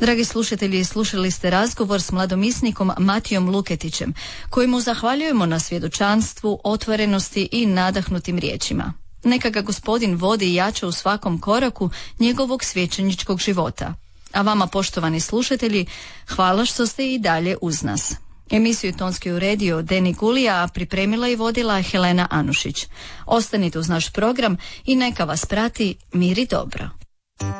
Dragi slušatelji, slušali ste razgovor s mladomisnikom Matijom Luketićem, kojemu zahvaljujemo na svjedočanstvu, otvorenosti i nadahnutim riječima. Neka ga Gospodin vodi i jača u svakom koraku njegovog svećeničkog života. A vama, poštovani slušatelji, hvala što ste i dalje uz nas. Emisiju Tonski uredio Deni Gulija, pripremila i vodila Helena Anušić. Ostanite uz naš program i neka vas prati mir i dobro.